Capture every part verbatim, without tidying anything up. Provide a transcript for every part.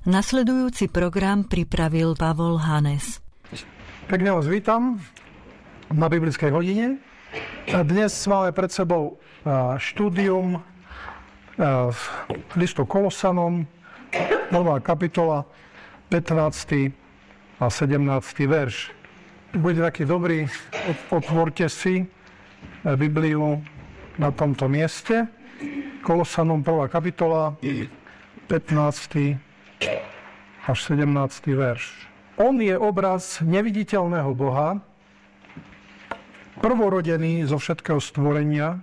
Nasledujúci program pripravil Pavol Hanes. Pekne vás vítam na biblickej hodine. Dnes máme pred sebou štúdium listu Kolosanom, prvá kapitola, pätnásty a sedemnásty verš. Buďte taký dobrý, otvorte si Bibliu na tomto mieste. Kolosanom, prvá kapitola, pätnásty až sedemnásty verš. On je obraz neviditeľného Boha, prvorodený zo všetkého stvorenia,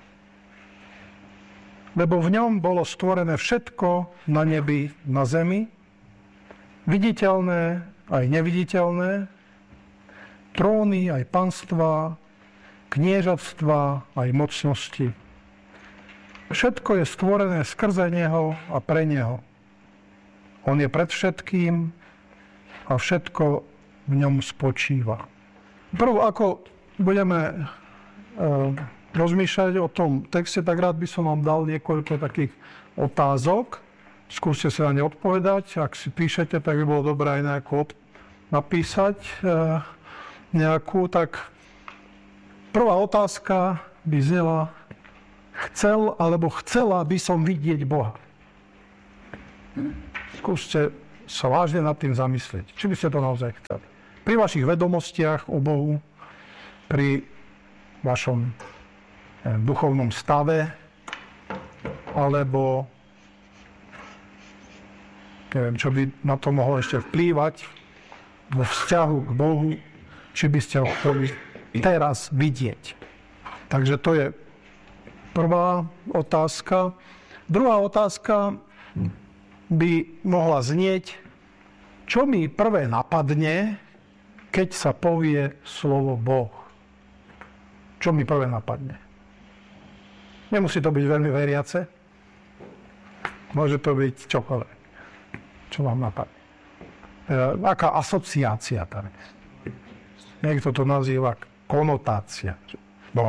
lebo v ňom bolo stvorené všetko na nebi, na zemi, viditeľné aj neviditeľné, tróny aj panstva, kniežatstva aj mocnosti. Všetko je stvorené skrze neho a pre neho. On je pred všetkým a všetko v ňom spočíva. Prv, ako budeme e, rozmýšľať o tom texte, tak rád by som vám dal niekoľko takých otázok. Skúste sa na ne odpovedať. Ak si píšete, tak by bolo dobré aj nejako napísať e, nejakú. Tak prvá otázka by znela: chcel alebo chcela by som vidieť Boha. Skúste sa vážne nad tým zamyslieť. Či by ste to naozaj chceli. Pri vašich vedomostiach o Bohu, pri vašom eh, duchovnom stave, alebo neviem, čo by na to mohlo ešte vplývať vo vzťahu k Bohu, či by ste ho chceli teraz vidieť. Takže to je prvá otázka. Druhá otázka by mohla znieť: čo mi prvé napadne, keď sa povie slovo Boh? Čo mi prvé napadne? Nemusí to byť veľmi veriace. Môže to byť čokoľvek. Čo vám napadne? E, aká asociácia tam je? Niekto to nazýva konotácia. Boh.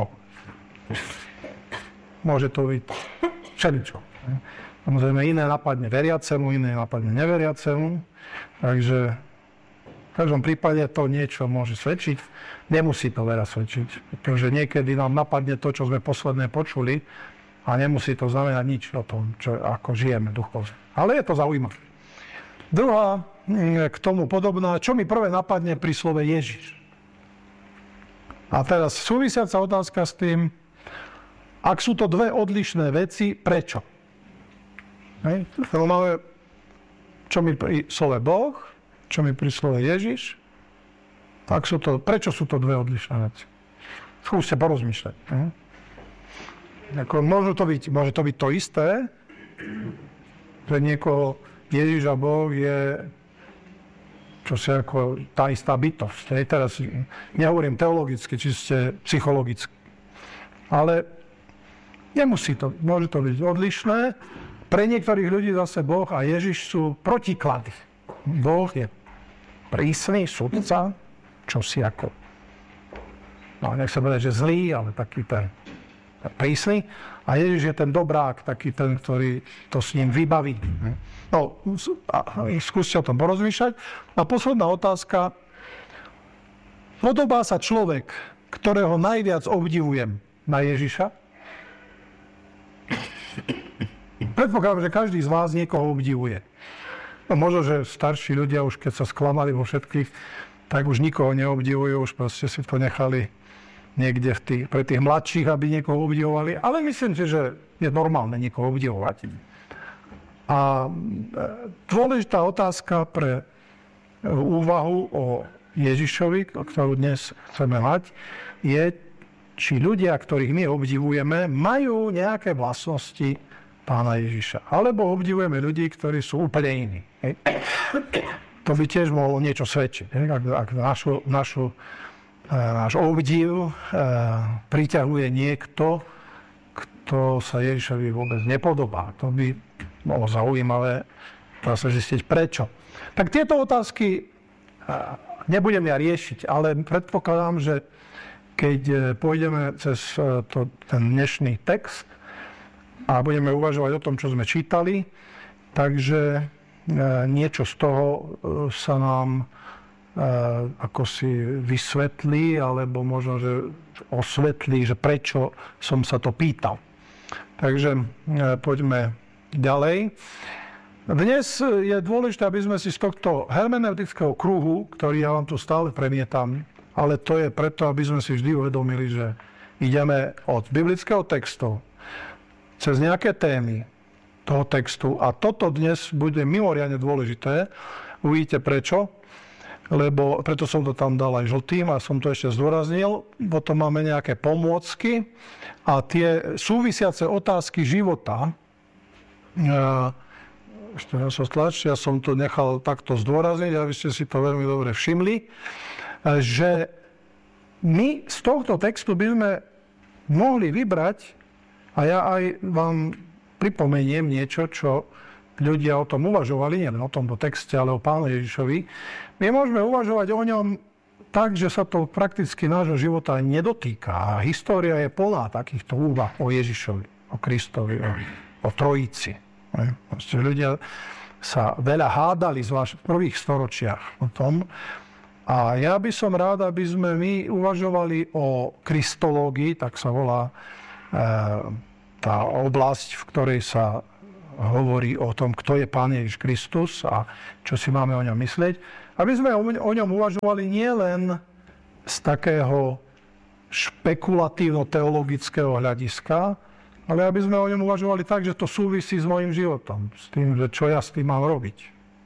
Môže to byť všeličo. Samozrejme, iné napadne veriacemu, iné napadne neveriacemu. Takže v každom prípade to niečo môže svedčiť. Nemusí to veľa svedčiť. Pretože niekedy nám napadne to, čo sme posledné počuli, a nemusí to znamenať nič o tom, čo, ako žijeme duchovne. Ale je to zaujímavé. Druhá k tomu podobná: čo mi prvé napadne pri slove Ježiš? A teraz súvisiaca otázka s tým: ak sú to dve odlišné veci, prečo? Hej. Máme, čo mi pri slove Boh, čo mi pri slove Ježiš. Tak sú to, prečo sú to dve odlišné veci? Skúste porozmýšľať. Hej. Ako, môže, to byť, môže to byť to isté, že niekoho Ježiš a Boh je čosi ako tá istá bytosť. Hej. Teraz nehovorím teologicky, čiste psychologicky. Ale nemusí to, môže to byť odlišné. Pre niektorých ľudí zase Boh a Ježiš sú protiklady. Boh je prísny sudca, čo si ako, no nech sa povedať, že zlý, ale taký ten prísny. A Ježiš je ten dobrák, taký ten, ktorý to s ním vybaví. No, skúste o tom porozmýšľať. A posledná otázka: podobá sa človek, ktorého najviac obdivujem, na Ježiša? Predpokladám, že každý z vás niekoho obdivuje. No možno, že starší ľudia už keď sa sklamali vo všetkých, tak už nikoho neobdivujú, už proste si to nechali niekde v tých, pre tých mladších, aby niekoho obdivovali. Ale myslím si, že je normálne niekoho obdivovať. A dôležitá otázka pre úvahu o Ježišovi, ktorú dnes chceme mať, je, či ľudia, ktorých my obdivujeme, majú nejaké vlastnosti Pána Ježiša. Alebo obdivujeme ľudí, ktorí sú úplne iní. Hej. To by tiež mohlo niečo svedčiť. Hej. Ak, ak našu, našu, e, náš obdiv e, priťahuje niekto, kto sa Ježišovi vôbec nepodobá. To by bolo zaujímavé sa zistiť prečo. Tak tieto otázky e, nebudem ja riešiť, ale predpokladám, že keď pôjdeme cez to, ten dnešný text a budeme uvažovať o tom, čo sme čítali, takže niečo z toho sa nám ako si vysvetlí, alebo možno, že osvetlí, že prečo som sa to pýtal. Takže poďme ďalej. Dnes je dôležité, aby sme si z tohto hermeneutického kruhu, ktorý ja vám tu stále premietam, ale to je preto, aby sme si vždy uvedomili, že ideme od biblického textu cez nejaké témy toho textu a toto dnes bude mimoriadne dôležité. Uvidíte prečo, lebo preto som to tam dal aj žltým a som to ešte zdôraznil. Potom máme nejaké pomôcky a tie súvisiace otázky života, ešte raz ostlač, ja som to nechal takto zdôrazniť, aby ste si to veľmi dobre všimli, že my z tohto textu by sme mohli vybrať, a ja aj vám pripomeniem niečo, čo ľudia o tom uvažovali, nielen o tomto texte, ale o Pánu Ježišovi. My môžeme uvažovať o ňom tak, že sa to prakticky nášho života nedotýka. A história je plná takýchto úvah o Ježišovi, o Kristovi, o, o Trojici. Proste ľudia sa veľa hádali zvlášť v prvých storočiach o tom. A ja by som rád, aby sme my uvažovali o kristológii, tak sa volá e, tá oblasť, v ktorej sa hovorí o tom, kto je Pán Ježiš Kristus a čo si máme o ňom myslieť. Aby sme o ňom uvažovali nielen z takého špekulatívno-teologického hľadiska, ale aby sme o ňom uvažovali tak, že to súvisí s mojím životom, s tým, že čo ja s tým mám robiť.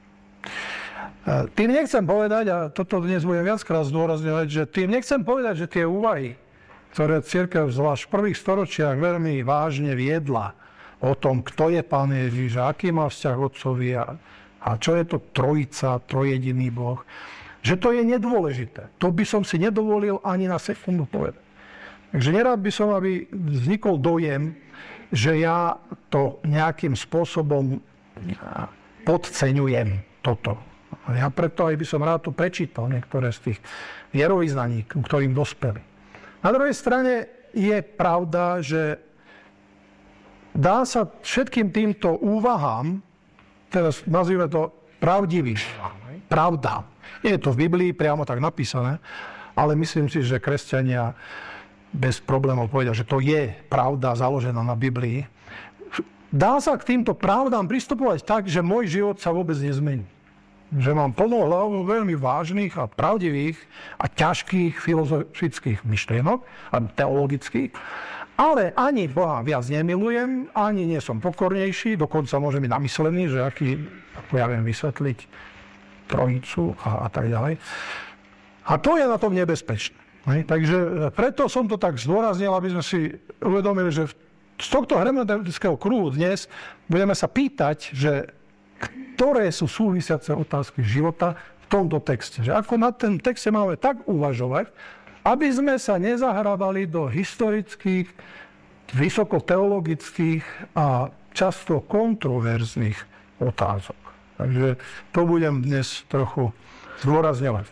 Tým nechcem povedať, a toto dnes budem viackrát zdôrazňovať, že tým nechcem povedať, že tie úvahy, ktoré cirkev zvlášť v prvých storočiach veľmi vážne viedla, o tom, kto je Pán Ježiš, aký má vzťah Otcovi a, a čo je to Trojica, trojjediný Boh, že to je nedôležité. To by som si nedovolil ani na sekundu povedať. Takže nerád by som, aby vznikol dojem, že ja to nejakým spôsobom podceňujem toto. Ja preto aj by som rád tu prečítal niektoré z tých vierovyznaní, k ktorým dospeli. Na druhej strane je pravda, že dá sa všetkým týmto úvahám, teraz nazývame to pravdivý, pravda. Nie je to v Biblii priamo tak napísané, ale myslím si, že kresťania bez problémov povedia, že to je pravda založená na Biblii. Dá sa k týmto pravdám pristupovať tak, že môj život sa vôbec nezmení. Že mám plnú hlavu veľmi vážnych a pravdivých a ťažkých filozofických myšlienok, a teologických, ale ani Boha viac nemilujem, ani nie som pokornejší, dokonca môžem byť namyslený, že aký, ako ja viem vysvetliť trojicu a, a tak ďalej. A to je na tom nebezpečné. Ne? Takže preto som to tak zdôraznil, aby sme si uvedomili, že z tohto hermeneutického kruhu dnes budeme sa pýtať, že ktoré sú súvisiace otázky života v tomto texte. Že ako na ten texte máme tak uvažovať, aby sme sa nezahrávali do historických, vysokoteologických a často kontroverzných otázok. Takže to budem dnes trochu zdôrazňovať.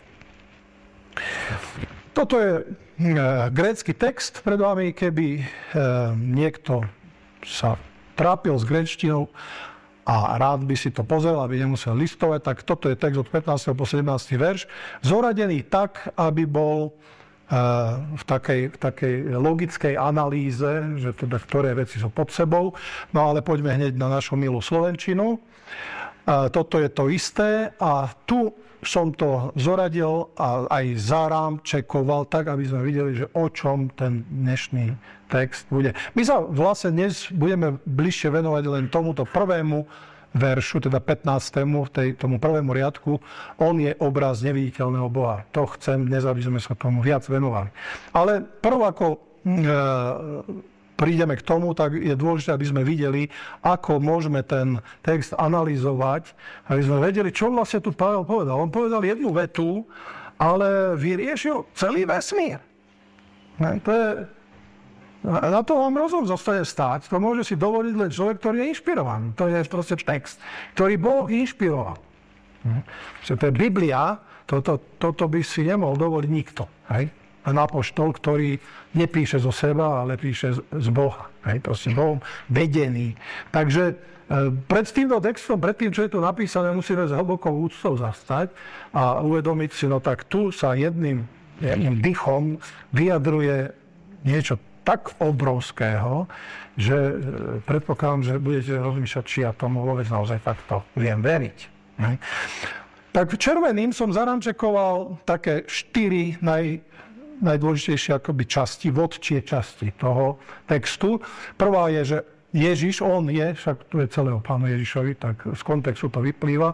Toto je e, grécky text pred vami, keby e, niekto sa trápil s gréčtinou a rád by si to pozrel, aby nemusel listovať, tak toto je text od pätnásteho po sedemnásty verš, zoradený tak, aby bol v takej, v takej logickej analýze, že teda ktoré veci sú pod sebou. No ale poďme hneď na našu milú slovenčinu. Toto je to isté a tu som to zoradil a aj zarámčekoval tak, aby sme videli, že o čom ten dnešný text bude. My sa vlastne dnes budeme bližšie venovať len tomuto prvému veršu, teda pätnástému, tej, tomu prvému riadku. On je obraz neviditeľného Boha. To chcem dnes, aby sme sa tomu viac venovali. Ale prv, ako e, prídeme k tomu, tak je dôležité, aby sme videli, ako môžeme ten text analyzovať, aby sme vedeli, čo vlastne tu Pavel povedal. On povedal jednu vetu, ale vyriešil celý vesmír. Ne, to je... Na to vám rozum zostane stáť. To môže si dovoliť len človek, ktorý je inšpirovaný. To je proste text, ktorý Boh inšpiroval. To je Biblia, toto, toto by si nemohol dovoliť nikto. Hej? apoštol, ktorý nepíše zo seba, ale píše z Boha. Hej, proste Bohom vedený. Takže pred týmto textom, pred tým, čo je tu napísané, musíme s hlbokou úctou zastať a uvedomiť si, no tak tu sa jedným, jedným dychom vyjadruje niečo tak obrovského, že predpokladám, že budete rozmýšľať, či ja tomu vôbec naozaj takto viem veriť. Hej. Tak červeným som zaramčekoval také štyri naj, najdôležitejšie akoby časti, vodčie časti toho textu. Prvá je, že Ježiš, on je, však tu je celé o Pánu Ježišovi, tak z kontextu to vyplýva.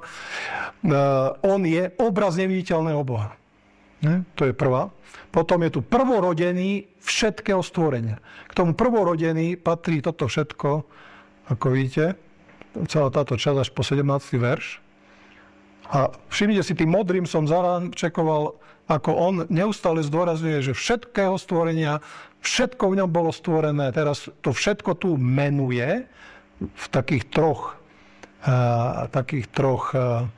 On je obraz neviditeľného Boha. Ne? To je prvá. Potom je tu prvorodený všetkého stvorenia. K tomu prvorodený patrí toto všetko, ako vidíte, celá táto časť až po sedemnásty verš. A všimnite si, tým modrým som zarančekoval, ako on neustále zdôrazňuje, že všetkého stvorenia, všetko v ňom bolo stvorené. Teraz to všetko tu menuje v takých troch, uh, takých troch uh,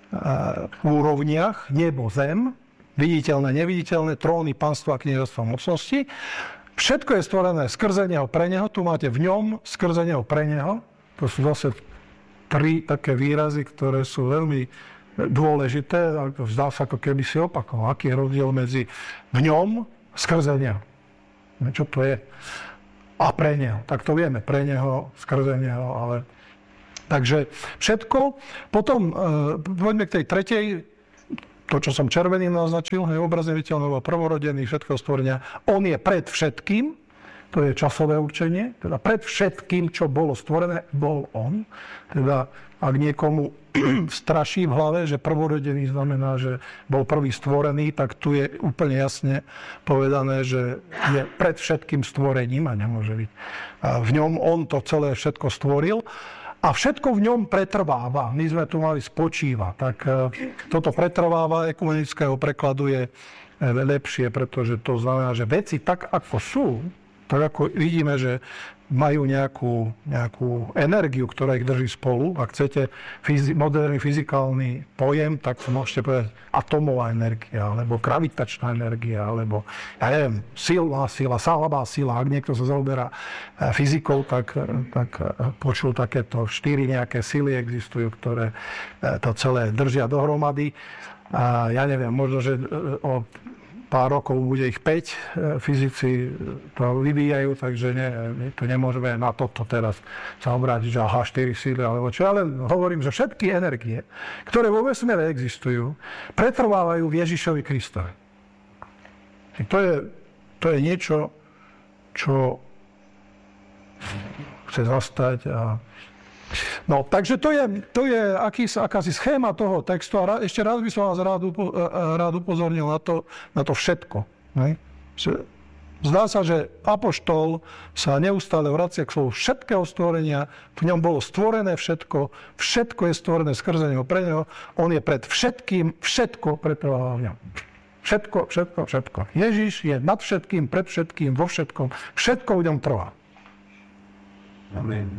uh, úrovniach. Nebo, zem, viditeľné, neviditeľné, tróny, panstvo a kniežatstvo mocnosti. Všetko je stvorené skrze neho, pre neho. Tu máte v ňom, skrze neho, pre neho. To sú zase tri také výrazy, ktoré sú veľmi dôležité. Zdá sa, ako keby si opakoval. Aký je rozdiel medzi v ňom, skrze neho. Čo to je? A pre neho. Tak to vieme. Pre neho, skrze neho, ale... Takže všetko. Potom e, poďme k tej tretej. To, čo som červeným naznačil, je obraz neviditeľného, prvorodený, všetkého stvorenia. On je pred všetkým. To je časové určenie. Teda pred všetkým, čo bolo stvorené, bol on. Teda ak niekomu straší v hlave, že prvorodený znamená, že bol prvý stvorený, tak tu je úplne jasne povedané, že je pred všetkým stvorením a nemôže byť. A v ňom on to celé všetko stvoril a všetko v ňom pretrváva. My sme tu mali spočíva. Tak toto pretrváva ekumenického prekladu je lepšie, pretože to znamená, že veci tak, ako sú, tak ako vidíme, že majú nejakú, nejakú energiu, ktorá ich drží spolu. Ak chcete fyzi- moderný fyzikálny pojem, tak môžete povedať atomová energia, alebo gravitačná energia, alebo, ja neviem, silná sila, slabá sila. Ak niekto sa zaoberá fyzikou, tak, tak počul takéto štyri nejaké sily existujú, ktoré to celé držia dohromady. A ja neviem, možno, že o pár rokov bude ich päť, fyzici to vyvíjajú, takže ne, to nemôžeme na toto teraz sa obrátiť, že aha, štyri síly, alebo čo. Ale hovorím, že všetky energie, ktoré vo vesmíre existujú, pretrvávajú v Ježišovi Kristovi. To je, to je niečo, čo chce zastať a no, takže to je, to je akýsi, akási schéma toho textu a rá, ešte raz by som vás rád, upo, rád upozornil na to, na to všetko. Ne? Zdá sa, že apoštol sa neustále vracia k slovu všetkého stvorenia, v ňom bolo stvorené všetko, všetko je stvorené skrze neho, pre neho, on je pred všetkým, všetko pretrváva v ňom. Všetko, všetko, všetko. Ježiš je nad všetkým, pred všetkým, vo všetkom, všetko v ňom trvá. Amen.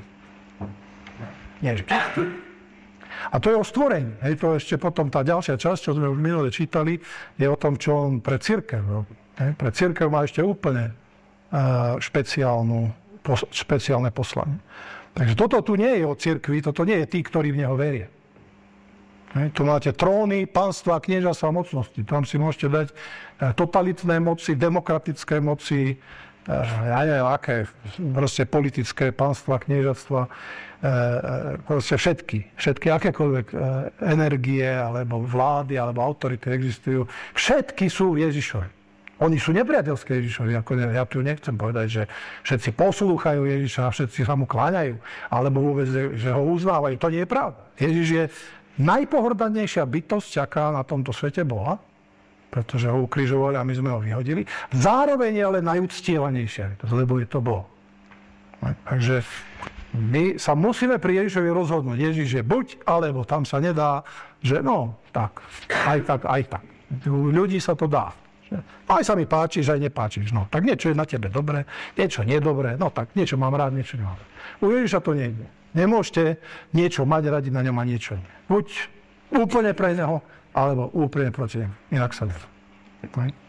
Ježiš. A to je o stvorení. Hej, to ešte potom tá ďalšia časť, čo sme už minule čítali, je o tom, čo on pre cirkev. Hej, pre cirkev má ešte úplne uh, špeciálnu, pos, špeciálne poslanie. Takže toto tu nie je o cirkvi, toto nie je tí, ktorí v neho veria. Hej, tu máte tróny, panstva, kniežatstva a mocnosti. Tam si môžete dať uh, totalitné moci, demokratické moci, ja neviem, aké, proste politické panstva, kniežatstva, proste všetky, všetky akékoľvek energie, alebo vlády, alebo autority existujú, všetky sú Ježišovi. Oni sú nepriateľské Ježišovi, ako ne, ja tu nechcem povedať, že všetci poslúchajú Ježiša a všetci sa mu kláňajú, alebo vôbec, že ho uznávajú. To nie je pravda. Ježiš je najpohordanejšia bytosť, aká na tomto svete bola, pretože ho ukrižovali a my sme ho vyhodili. Zároveň je ale najúctievanejšia, lebo je to Boh. Takže my sa musíme pri Ježišovi rozhodnúť. Ježiš je buď, alebo tam sa nedá, že no, tak, aj tak, aj tak. U ľudí sa to dá. Aj sa mi páčiš, aj nepáčiš. No, tak niečo je na tebe dobré, niečo nie je dobré, no tak niečo mám rád, niečo nemám. U Ježiša to nejde. Nemôžete niečo mať radi na ňom a niečo nie. Buď úplne pre neho, alebo úplne proti nemu. Inak sa dá.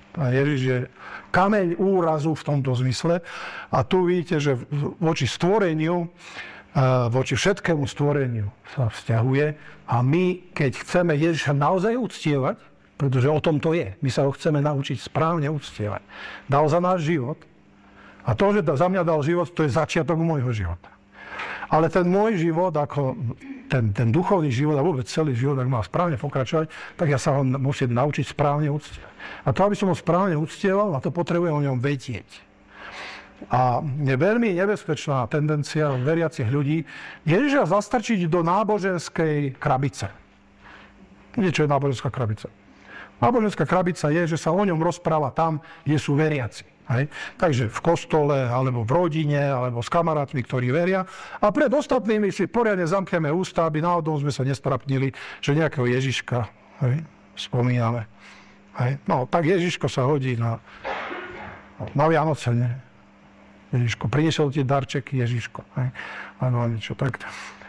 A Ježiš je kameň úrazu v tomto zmysle. A tu vidíte, že voči stvoreniu, voči všetkému stvoreniu sa vzťahuje. A my, keď chceme Ježiša naozaj uctievať, pretože o tom to je, my sa ho chceme naučiť správne uctievať. Dal za náš život. A to, že za mňa dal život, to je začiatok môjho života. Ale ten môj život, ako ten, ten duchovný život a vôbec celý život, ak má správne pokračovať, tak ja sa ho musím naučiť správne uctievať. A to, aby som ho správne uctieval, a to potrebujem o ňom vedieť. A je veľmi nebezpečná tendencia veriacich ľudí Ježiša zastrčiť do náboženskej krabice. Niečo je náboženská krabica. Náboženská krabica je, že sa o ňom rozpráva tam, kde sú veriaci. Hej. Takže v kostole, alebo v rodine, alebo s kamarátmi, ktorí veria. A pred ostatnými si poriadne zamkneme ústa, aby náhodou sme sa nestrapnili, že nejakého Ježiška, hej, spomíname. Hej. No, tak Ježiško sa hodí na, na Vianoce, ne? Ježiško, priniesol ti darčeky, Ježiško. Hej. Ano, niečo tak. E,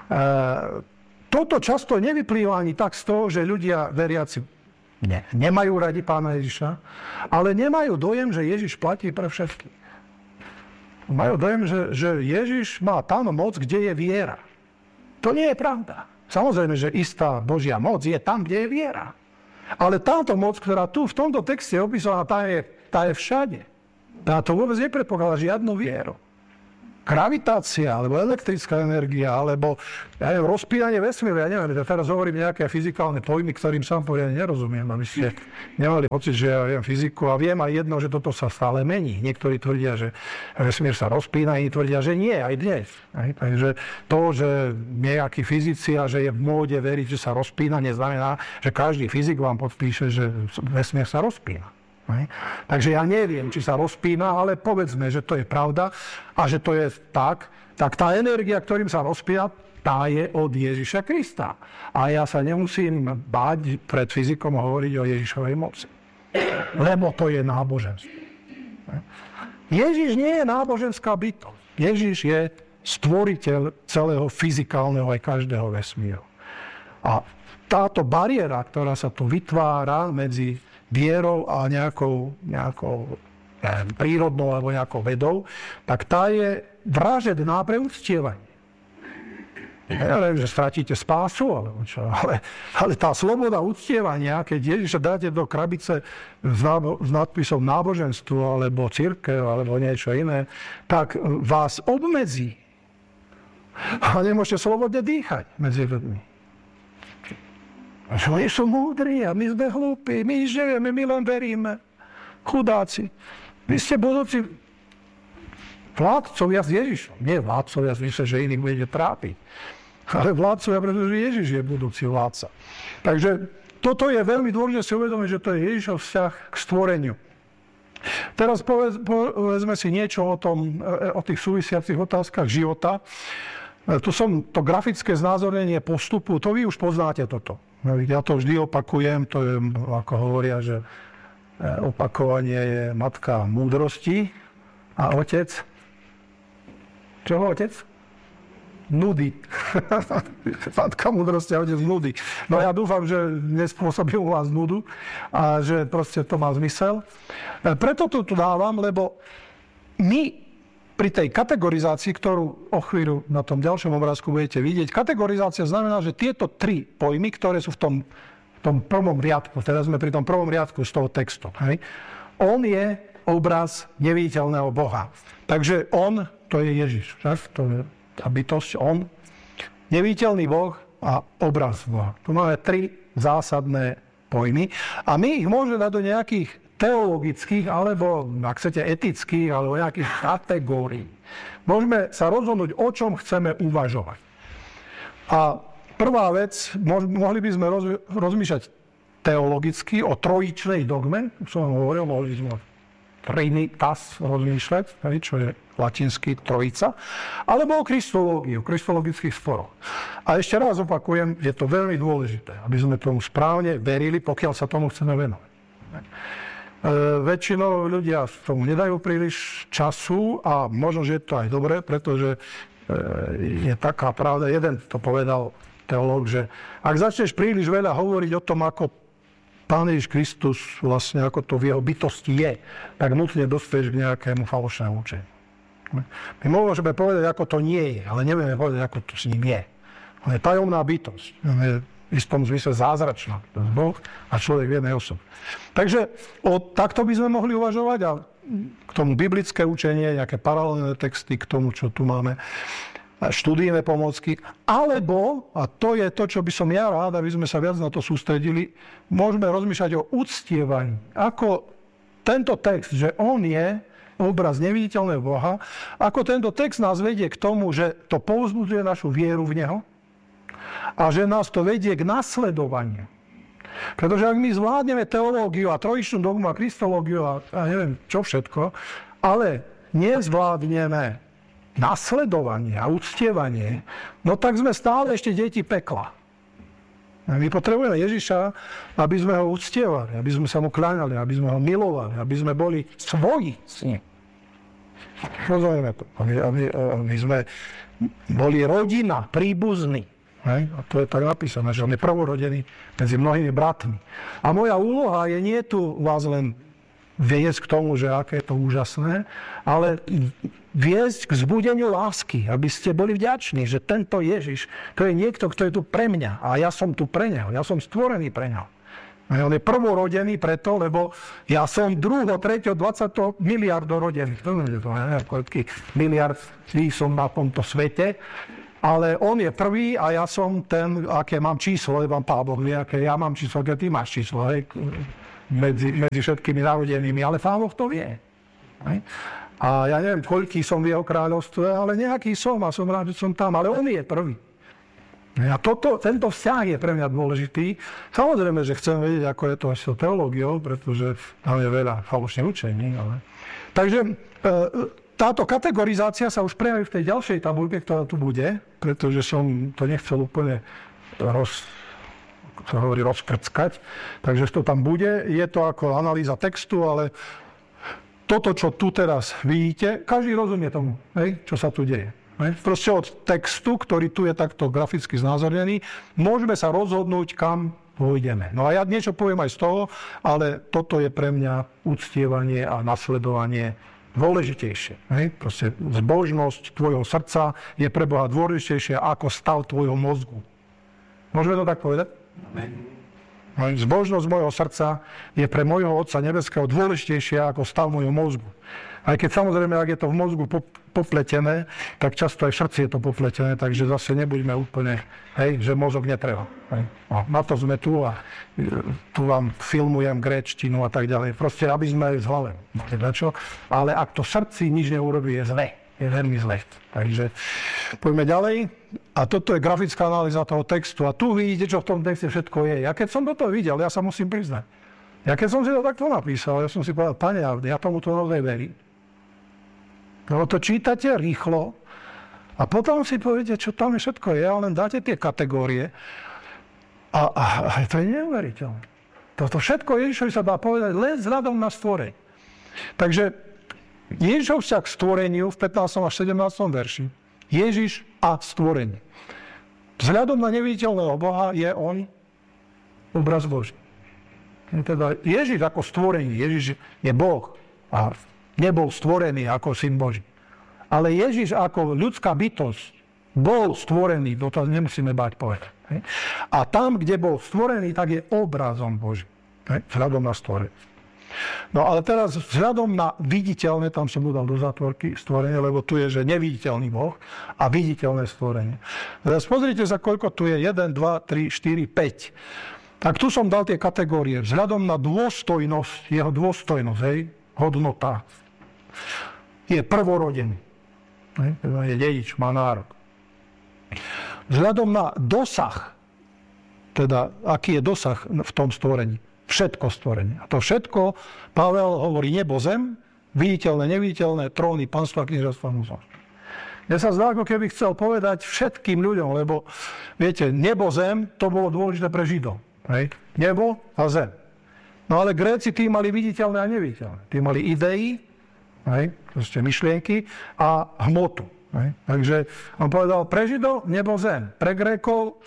toto často nevyplýva ani tak z toho, že ľudia veriaci Ne, nemajú radi Pána Ježiša, ale nemajú dojem, že Ježiš platí pre všetkých. Majú dojem, že, že Ježiš má tam moc, kde je viera. To nie je pravda. Samozrejme, že istá Božia moc je tam, kde je viera. Ale táto moc, ktorá tu v tomto texte je opísaná, tá je, tá je všade. Tá to vôbec nepredpokladá žiadnu vieru. Gravitácia, alebo elektrická energia, alebo ja neviem, rozpínanie vesmíru, ja neviem, ja teraz hovorím nejaké fyzikálne pojmy, ktorým sám poriadne nerozumiem, aby ste nemali pocit, že ja viem fyziku a viem aj jedno, že toto sa stále mení. Niektorí tvrdia, že vesmír sa rozpína, iní tvrdia, že nie, aj dnes. Aj, takže to, že nejakí fyzici a že je v móde veriť, že sa rozpína, neznamená, že každý fyzik vám podpíše, že vesmír sa rozpína. Takže ja neviem, či sa rozpína, ale povedzme, že to je pravda a že to je tak, tak tá energia, ktorým sa rozpína, tá je od Ježiša Krista. A ja sa nemusím báť pred fyzikom hovoriť o Ježišovej moci. Lebo to je náboženstvo. Ježiš nie je náboženská bytosť. Ježiš je stvoriteľ celého fyzikálneho aj každého vesmíru. A táto bariéra, ktorá sa tu vytvára medzi vierou a nejakou, nejakou neviem, prírodnou alebo nejakou vedou, tak tá je vražedná pre uctievanie. Ja neviem, že stratíte spásu, alebo čo, ale, ale tá sloboda uctievania, keď Ježiša dáte do krabice s, nábo, s nadpisom náboženstvo, alebo cirkev, alebo niečo iné, tak vás obmedzí. A nemôžete slobodne dýchať medzi ľuďmi. Oni sú múdri a my sme hlúpi, my nič nevieme, my len veríme. Chudáci. Vy ste budúci vládcovia s Ježišom. Nie vládcovia v zmysle, že iných budete trápiť. Ale vládcovia, pretože Ježiš je budúci vládca. Takže toto je veľmi dôležité si uvedomiť, že to je Ježišov vzťah k stvoreniu. Teraz povedz, povedzme si niečo o, tom, o tých súvisiacich otázkach života. Tu som to grafické znázornenie postupu, to vy už poznáte toto. Ja to vždy opakujem, to je, ako hovoria, že opakovanie je matka múdrosti a otec. Čoho otec? Nudy. Matka múdrosti a otec nudy. No ja dúfam, že nespôsobím u vás nudu a že proste to má zmysel. Preto to tu dávam, lebo my pri tej kategorizácii, ktorú o chvíľu na tom ďalšom obrázku budete vidieť, kategorizácia znamená, že tieto tri pojmy, ktoré sú v tom, v tom prvom riadku, teraz sme pri tom prvom riadku z toho textu, hej, on je obraz neviditeľného Boha. Takže on, to je Ježiš, to je tá bytosť, on, neviditeľný Boh a obraz Boha. Tu máme tri zásadné pojmy a my ich môžeme dať do nejakých teologických, alebo, ak chcete, etických, alebo nejakých kategórií. Môžeme sa rozhodnúť, o čom chceme uvažovať. A prvá vec, mohli by sme roz, rozmýšľať teologicky o trojičnej dogme, som vám hovoril, mohli sme Trinitas rozmýšľať, čo je latinský trojica, alebo o kristológii, o kristologických sporoch. A ešte raz opakujem, je to veľmi dôležité, aby sme tomu správne verili, pokiaľ sa tomu chceme venovať. E, väčšinou ľudia tomu nedajú príliš času a možno, že je to aj dobré, pretože e, je taká pravda, jeden to povedal teológ, že ak začneš príliš veľa hovoriť o tom, ako Pán Ježiš Kristus vlastne ako to v jeho bytosti je, tak nutne dospieš k nejakému falošnému učeniu. My môžeme povedať, ako to nie je, ale nevieme povedať, ako to s ním je. On je tajomná bytosť. On je v istom zmysle zázračná. To je Boh a človek v jednej osobe. Takže o, takto by sme mohli uvažovať a k tomu biblické učenie, nejaké paralelné texty k tomu, čo tu máme, študijné pomôcky, alebo, a to je to, čo by som ja rád, aby sme sa viac na to sústredili, môžeme rozmýšľať o uctievaní. Ako tento text, že on je obraz neviditeľného Boha, ako tento text nás vedie k tomu, že to povzbudzuje našu vieru v Neho a že nás to vedie k nasledovaniu. Pretože ak my zvládneme teológiu a trojičnú dogmu a kristológiu a, a neviem čo všetko, ale nezvládneme nasledovanie a uctievanie, no tak sme stále ešte deti pekla. A my potrebujeme Ježiša, aby sme ho uctievali, aby sme sa mu kláňali, aby sme ho milovali, aby sme boli svoji s ním. Rozumieme to. Aby, aby, aby sme boli rodina, príbuzní. Hej? A to je tak napísané, že on je prvorodený medzi mnohými bratmi. A moja úloha je nie tu vás len viesť k tomu, že aké je to úžasné, ale viesť k zbudeniu lásky, aby ste boli vďační, že tento Ježiš, to je niekto, kto je tu pre mňa a ja som tu pre neho, ja som stvorený pre neho. A on je prvorodený preto, lebo ja som druho, tretio, dvadsať miliardov rodený. To neviem, koľký miliard som na tomto svete. Ale on je prvý a ja som ten, aké mám číslo, lebo Pán Boh vie, aké ja mám číslo, aké ty máš číslo, hej, medzi, medzi všetkými narodenými, ale Pán Boh to vie. Hej. A ja neviem, koľký som v jeho kráľovstve, ale nejaký som a som rád, že som tam, ale on je prvý. A toto, tento vzťah je pre mňa dôležitý. Samozrejme, že chcem vedieť, ako je to až s teológiou, pretože tam je veľa falošných učení. Ale... Takže e, táto kategorizácia sa už prejaví v tej ďalšej tabuľke, ktorá tu bude, pretože som to nechcel úplne roz, sa hovorí, rozkrckať. Takže to tam bude. Je to ako analýza textu, ale toto, čo tu teraz vidíte, každý rozumie tomu, hej, čo sa tu deje. Hej. Proste od textu, ktorý tu je takto graficky znázornený, môžeme sa rozhodnúť, kam pôjdeme. No a ja niečo poviem aj z toho, ale toto je pre mňa uctievanie a nasledovanie dôležitejšie. Hej? Proste zbožnosť tvojho srdca je pre Boha dôležitejšia ako stav tvojho mozgu. Môžeme to tak povedať? Amen. Zbožnosť môjho srdca je pre môjho Otca nebeského dôležitejšia ako stav môjho mozgu. Aj keď samozrejme, ak je to v mozgu popletené, tak často aj v srdci je to popletené, takže zase nebuďme úplne, hej, že mozog netreba. Hej. No, na to sme tu a tu vám filmujem gréčtinu a tak ďalej. Proste, aby sme aj z hlave. Ale ak to srdci nič neurobí, je zle. Je veľmi zle. Takže poďme ďalej. A toto je grafická analýza toho textu. A tu vidíte, čo v tom texte všetko je. Ja keď som toto videl, ja sa musím priznať. Ja keď som si to takto napísal, ja som si povedal, Pane, ja tomuto naozaj verím. Lebo to čítate rýchlo a potom si poviete, čo tam je všetko je, ale len dáte tie kategórie a, a, a to je neuveriteľné. Toto všetko Ježišovi sa dá povedať len vzhľadom na stvorenie. Takže Ježišov vzťah k stvoreniu v pätnástom až sedemnástom verši. Ježiš a stvorenie. Vzhľadom na neviditeľného Boha je on obraz Boží. Teda Ježiš ako stvorenie, Ježiš je Boh a nebol stvorený ako syn Boží. Ale Ježiš ako ľudská bytosť bol stvorený, to nemusíme báť povedať. A tam, kde bol stvorený, tak je obrazom Boží. Vzhľadom na stvorenie. No ale teraz vzhľadom na viditeľné, tam som dodal do zátvorky stvorenie, lebo tu je, že neviditeľný Boh a viditeľné stvorenie. Teraz pozrite sa, koľko tu je. jeden, dva, tri, štyri, päť. Tak tu som dal tie kategórie. Vzhľadom na dôstojnosť, jeho dôstojnosť, hej, hodnota. Je prvorodený. Hej, je dedič, má nárok. Vzhľadom na dosah, teda aký je dosah v tom stvorení. Všetko stvorenie. A to všetko, Pavel hovorí nebo, zem, viditeľné, neviditeľné, tróny, panstva, kniežatstva, múzla. Mne sa zdá, ako keby chcel povedať všetkým ľuďom, lebo viete, nebo, zem, to bolo dôležité pre Židov. Hej? Nebo a zem. No ale Gréci tí mali viditeľné a neviditeľné. Tí mali idei, hej? Proste myšlienky a hmotu. Hej? Takže on povedal pre Židov nebo, zem. Pre Grékov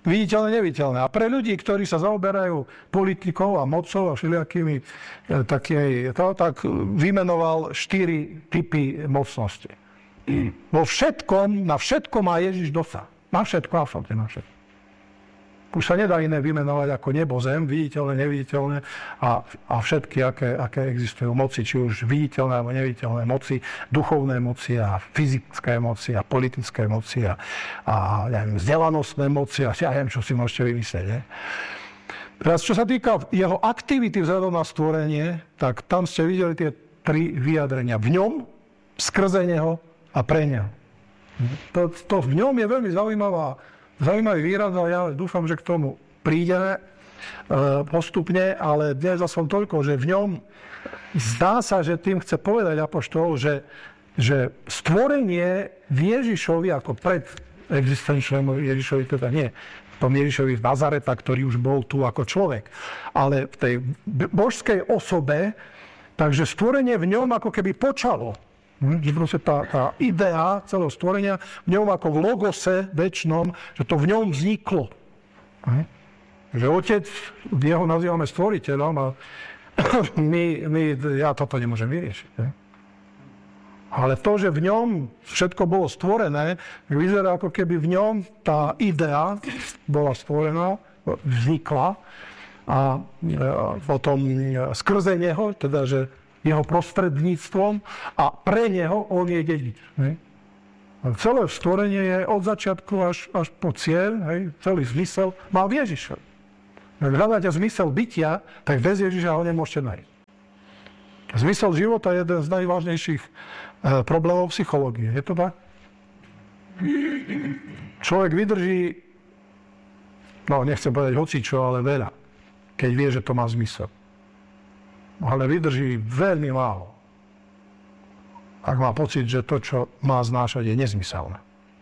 viditeľné, neviditeľné. A pre ľudí, ktorí sa zaoberajú politikou a mocou a všelijakými také, to, tak vymenoval štyri typy mocnosti. Vo všetkom, na všetko má Ježiš dosah. Na všetko, absolútne na všetko. Už sa nedá iné vymenovať ako nebo, zem, viditeľné, neviditeľné a, a všetky, aké, aké existujú moci, či už viditeľné alebo neviditeľné moci, duchovné moci a fyzické moci a politické moci a, a neviem, vzdelanostné moci a ja neviem, čo si môžete vymyslieť. Ne? Teraz, čo sa týka jeho aktivity vzhľadom na stvorenie, tak tam ste videli tie tri vyjadrenia. V ňom, skrze neho a pre neho. To, to v ňom je veľmi zaujímavá Zaujímavý výraz, ale ja dúfam, že k tomu prídeme e, postupne, ale dnes som toľko, že v ňom zdá sa, že tým chce povedať apoštol, že, že stvorenie v Ježišovi ako pred existenčnému Ježišovi, teda nie tom Ježišovi z Nazareta, ktorý už bol tu ako človek, ale v tej božskej osobe, takže stvorenie v ňom ako keby počalo. Že proste tá, tá idea celého stvorenia v ňom ako v logose večnom, že to v ňom vzniklo. Že otec, jeho nazývame stvoriteľom a my, my, ja toto nemôžem vyriešiť. Ne? Ale to, že v ňom všetko bolo stvorené, vyzerá ako keby v ňom tá idea bola stvorená, vznikla a potom skrze neho, teda že jeho prostredníctvom a pre neho on je dedič. Celé stvorenie je od začiatku až, až po cieľ, hej, celý zmysel má v Ježišovi. Ak hľadáte zmysel bytia, tak bez Ježiša ho nemôžete nájsť. Zmysel života je jeden z najvážnejších e, problémov psychológie. Je to tak? Človek vydrží, no nechcem povedať hocičo, ale veľa, keď vie, že to má zmysel. Ale vydrží veľmi málo, ak má pocit, že to, čo má znášať, je nezmyselné.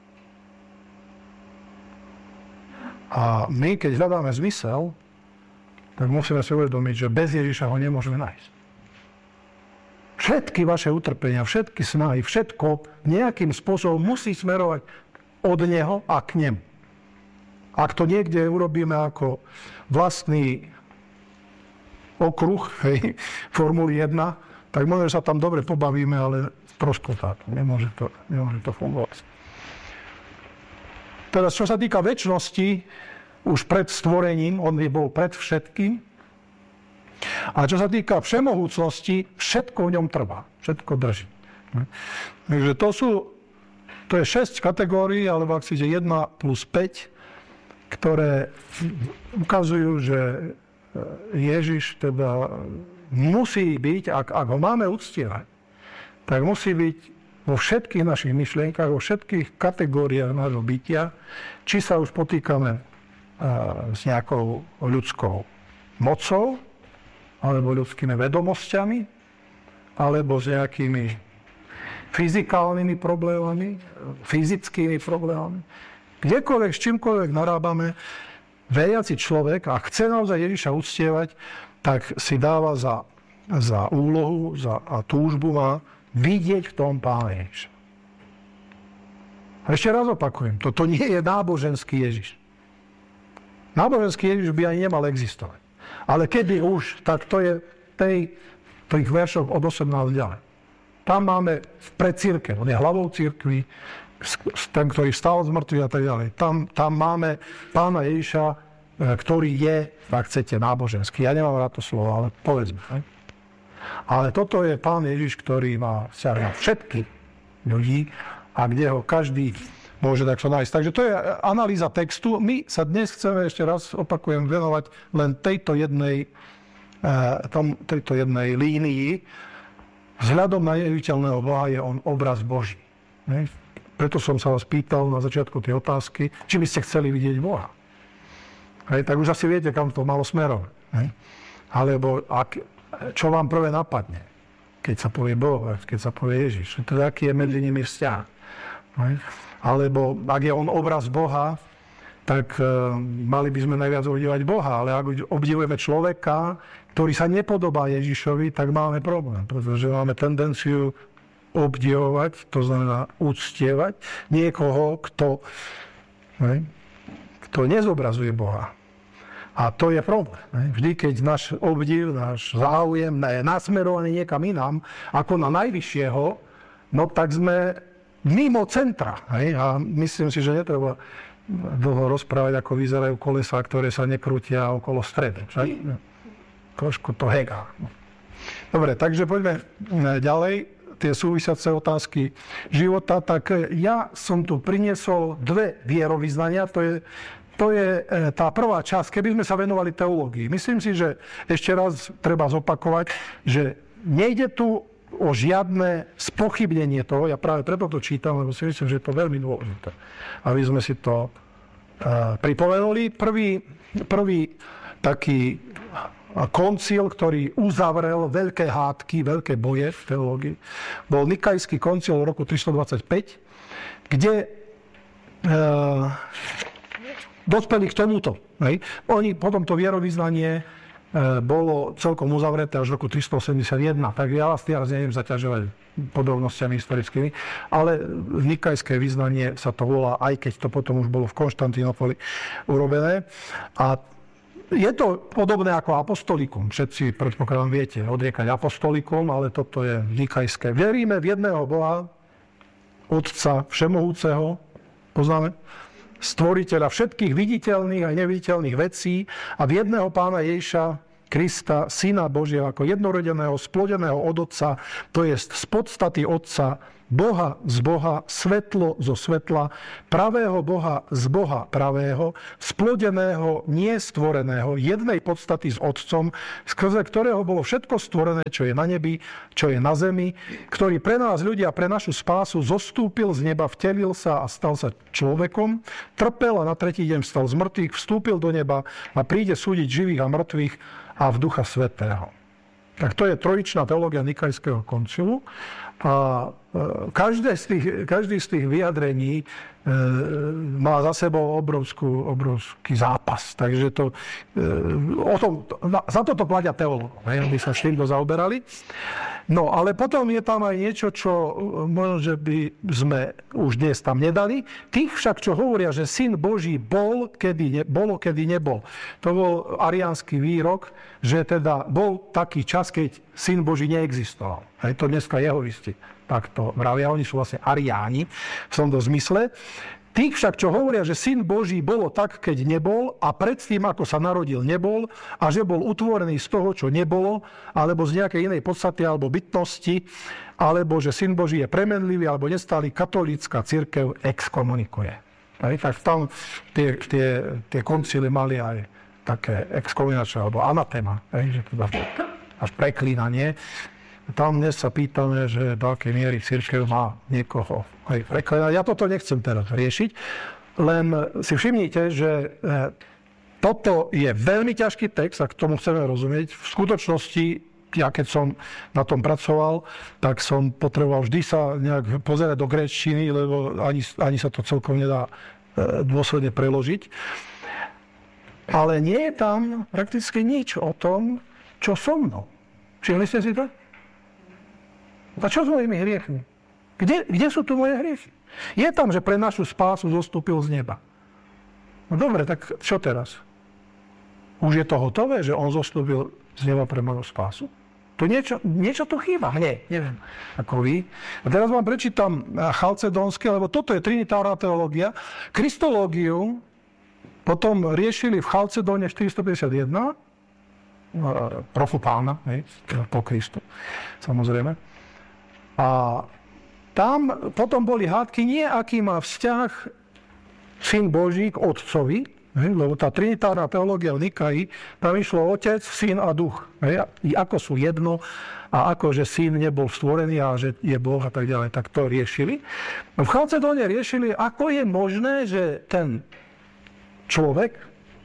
A my, keď hľadáme zmysel, tak musíme si uvedomiť, že bez Ježiša ho nemôžeme nájsť. Všetky vaše utrpenia, všetky snahy, všetko nejakým spôsobom musí smerovať od neho a k nemu. Ak to niekde urobíme ako vlastný okruh, hej, Formuly jeden, tak možno, že sa tam dobre pobavíme, ale stroskotá to. Nemôže to, nemôže to fungovať. Teraz, čo sa týka večnosti, už pred stvorením, on bol pred všetkým. A čo sa týka všemohúcnosti, všetko v ňom trvá. Všetko drží. Takže to sú, to je šesť kategórií, alebo ak si ide jeden plus päť, ktoré ukazujú, že Ježiš teda musí byť, ak, ak ho máme uctievať, tak musí byť vo všetkých našich myšlienkach, vo všetkých kategóriách nášho bytia, či sa už potýkame s nejakou ľudskou mocou, alebo ľudskými vedomosťami, alebo s nejakými fyzikálnymi problémami, fyzickými problémami. Kdekoľvek, s čímkoľvek narábame, veriaci človek, a chce naozaj Ježiša uctievať, tak si dáva za, za úlohu za, a túžbu má vidieť v tom Pána Ježiša. A ešte raz opakujem, toto nie je náboženský Ježiš. Náboženský Ježiš by ani nemal existovať. Ale keby už, tak to je tej, tých veršoch od osemnásť ďalej. Tam máme pre cirkev, on je hlavou cirkvi, ten, ktorý vstal z mŕtvych a tak ďalej. Tam, tam máme Pána Ježiša, ktorý je, ak chcete, náboženský. Ja nemám rád to slovo, ale povedzme. Ne? Ale toto je Pán Ježiš, ktorý má vzťah na všetkých ľudí a kde ho každý môže takto nájsť. Takže to je analýza textu. My sa dnes chceme, ešte raz opakujem, venovať len tejto jednej, tom, tejto jednej línii. Vzhľadom na neviditeľného Boha je on obraz Boží. Ne? Preto som sa vás pýtal na začiatku tej otázky, či by ste chceli vidieť Boha. Hej, tak už asi viete, kam to malo smerovať. Hej? Alebo ak, čo vám prvé napadne, keď sa povie Boh, keď sa povie Ježiš. Teda aký je medzi nimi vzťah. Hej? Alebo ak je on obraz Boha, tak uh, mali by sme najviac obdivovať Boha. Ale ak obdivujeme človeka, ktorý sa nepodobá Ježišovi, tak máme problém. Pretože máme tendenciu obdivovať, to znamená uctievať niekoho, kto, hej, kto nezobrazuje Boha. A to je problém. Vždy, keď náš obdiv, náš záujem je nasmerovaný niekam inám, ako na najvyššieho, no tak sme mimo centra. Hej? A myslím si, že netreba dlho rozprávať, ako vyzerajú kolesá, ktoré sa nekrútia okolo stredu. Však? Trošku to hegá. Dobre, takže poďme ďalej. Tie súvisiace otázky života. Tak ja som tu priniesol dve vierovyznania. To je To je tá prvá časť, keby sme sa venovali teológii. Myslím si, že ešte raz treba zopakovať, že nejde tu o žiadne spochybnenie toho, ja práve preto to čítam, lebo si myslím, že je to veľmi dôležité, aby sme si to uh, pripomenuli. Prvý, prvý taký koncil, ktorý uzavrel veľké hádky, veľké boje v teológii, bol Nikajský koncil v roku tristodvadsaťpäť, kde uh, dospeli k tomuto. Hej. Oni potom to vierovyznanie e, bolo celkom uzavreté až v roku tristoosemdesiatjeden. Tak ja vás teraz neviem zaťažovať podrobnostiami historickými, ale nikajské vyznanie sa to volá, aj keď to potom už bolo v Konštantínopoli urobené. A je to podobné ako apostolikum. Všetci, predpokladám, viete odriekať apostolikum, ale toto je nikajské. Veríme v jedného Boha, Otca Všemohúceho, poznáme? Stvoriteľa všetkých viditeľných a neviditeľných vecí a v jedného Pána Ježiša Krista, Syna Božieho, ako jednorodeného, splodeného od Otca, to je z podstaty Otca, Boha z Boha, svetlo zo svetla, pravého Boha z Boha pravého, splodeného, nestvoreného, jednej podstaty s Otcom, skrze ktorého bolo všetko stvorené, čo je na nebi, čo je na zemi, ktorý pre nás ľudia, pre našu spásu zostúpil z neba, vtelil sa a stal sa človekom, trpel a na tretí deň vstal z mŕtvych, vstúpil do neba a príde súdiť živých a mŕtvych a v Ducha Svätého. Tak to je trojičná teológia Nikajského koncilu. A každé z tých, každý z tých vyjadrení e, má za sebou obrovskú, obrovský zápas. Takže to, e, o tom, za toto platia teológov, aby sa s týmto zaoberali. No, ale potom je tam aj niečo, čo možno, že by sme už dnes tam nedali. Tých však, čo hovoria, že Syn Boží bol, kedy ne, bolo, kedy nebol. To bol ariánsky výrok, že teda bol taký čas, keď Syn Boží neexistoval. Hej, to dneska jehovisti takto vravia. Oni sú vlastne ariáni v tomto zmysle. Tých však, čo hovoria, že Syn Boží bolo tak, keď nebol a predtým, ako sa narodil, nebol a že bol utvorený z toho, čo nebolo, alebo z nejakej inej podstaty alebo bytnosti, alebo že Syn Boží je premenlivý alebo nestály, katolícka cirkev exkomunikuje. Tak tam tie, tie, tie koncily mali aj také exkomunikačné alebo anatema, že teda až preklínanie. Tam dnes sa pýtame, že do akej miery cirkev má niekoho aj preklenať. Ja toto nechcem teraz riešiť, len si všimnite, že toto je veľmi ťažký text, ak tomu chceme rozumieť. V skutočnosti, ja keď som na tom pracoval, tak som potreboval vždy sa nejak pozerať do gréčtiny, lebo ani, ani sa to celkom nedá dôsledne preložiť. Ale nie je tam prakticky nič o tom, čo so mnou. Všimli ste si to? A čo s mojimi hriechmi? Kde, kde sú tu moje hriechy? Je tam, že pre našu spásu zostúpil z neba. No dobre, tak čo teraz? Už je to hotové, že on zostúpil z neba pre moju spásu? To niečo, niečo tu chýba. Nie, neviem, ako vy. A teraz vám prečítam chalcedónske, lebo toto je trinitárna teológia. Kristológiu potom riešili v Chalcedóne štyristopäťdesiatjeden, Profupána, hej, po Kristu, samozrejme. A tam potom boli hádky, nie aký má vzťah Syn Boží k Otcovi, hej, lebo tá trinitárna teológia v Nikaji, tam išlo Otec, Syn a Duch. Hej, ako sú jedno a ako, že Syn nebol stvorený a že je Boh a tak ďalej, tak to riešili. V Chalcedóne riešili, ako je možné, že ten človek,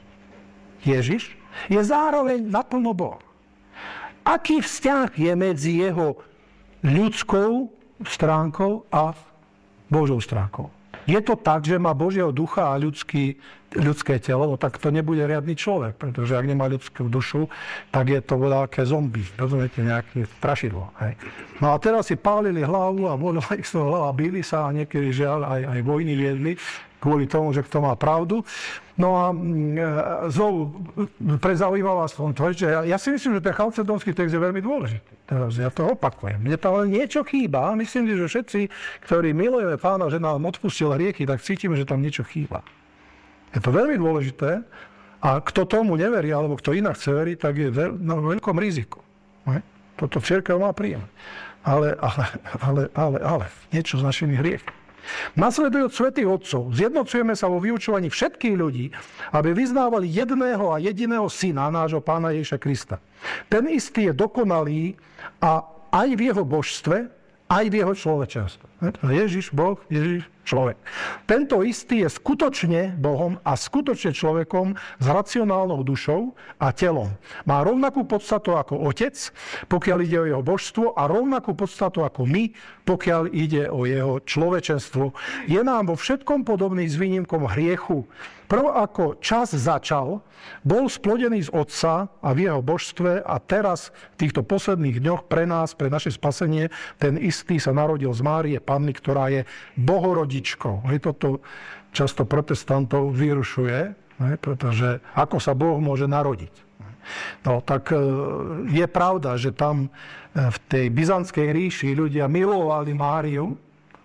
Ježiš, je zároveň naplno Boh. Aký vzťah je medzi jeho ľudskou stránkou a Božou stránkou? Je to tak, že má Božieho ducha a ľudský ľudské telo, no tak to nebude riadny človek, pretože ak nemá ľudskú dušu, tak je to voľaké zombie, rozumiete, nejaké strašidlo. Hej. No a teraz si pálili hlavu a volila ich z toho hlava, bíli sa a niekedy žiaľ aj, aj vojny viedli kvôli tomu, že kto má pravdu. No a e, znovu, pre zaujímavá som to, že ja, ja si myslím, že ten chalcedonský text je veľmi dôležitý. Teraz ja to opakujem. Mne tam len niečo chýba. Myslím si, že všetci, ktorí milujeme Pána, že nám odpustil hriechy, tak cítime, že tam niečo chýba. Je to veľmi dôležité a kto tomu neverí, alebo kto inak chce veriť, tak je veľ, na veľkom riziku. Ne? Toto cirkev má príjemné. Ale, ale, ale, ale, ale, niečo z našimi hriechmi. Nasleduje od svätých otcov. Zjednocujeme sa vo vyučovaní všetkých ľudí, aby vyznávali jedného a jediného syna, nášho Pána Ježiša Krista. Ten istý je dokonalý a aj v jeho božstve, aj v jeho človečenstve. Ježiš, Boh, Ježiš, človek. Tento istý je skutočne Bohom a skutočne človekom s racionálnou dušou a telom. Má rovnakú podstatu ako Otec, pokiaľ ide o jeho božstvo, a rovnakú podstatu ako my, pokiaľ ide o jeho človečenstvo. Je nám vo všetkom podobný s výnimkom hriechu. Prv ako čas začal, bol splodený z Otca a v jeho božstve a teraz v týchto posledných dňoch pre nás, pre naše spasenie, ten istý sa narodil z Márie Panny, ktorá je bohorodičkou. Hej, toto často protestantov vyrušuje, hej, pretože ako sa Boh môže narodiť. No tak je pravda, že tam v tej byzantskej ríši ľudia milovali Máriu,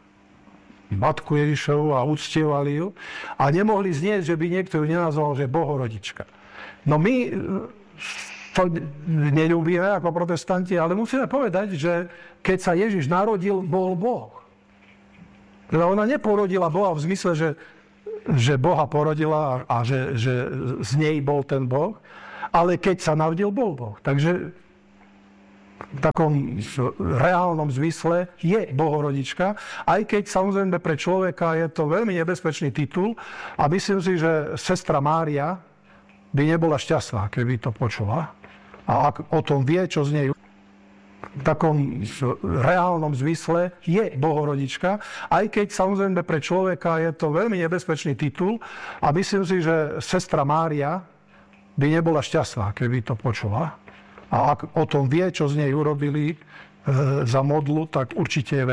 matku Ježišovu, a uctievali ju a nemohli znieť, že by niekto ju nenazval, že bohorodička. No my to neľúbime ako protestanti, ale musíme povedať, že keď sa Ježiš narodil, bol Boh. Ona neporodila Boha v zmysle, že, že Boha porodila a, a že, že z nej bol ten Boh, ale keď sa narodil, bol Boh. Takže v takom reálnom zmysle je bohorodička, aj keď samozrejme pre človeka je to veľmi nebezpečný titul a myslím si, že sestra Mária by nebola šťastná, keby to počula. A ak o tom vie, čo z nej v takom reálnom zmysle je bohorodička, aj keď samozrejme pre človeka je to veľmi nebezpečný titul a myslím si, že sestra Mária by nebola šťastná, keby to počula. A ak o tom vie, čo z nej urobili e, za modlu, tak určite je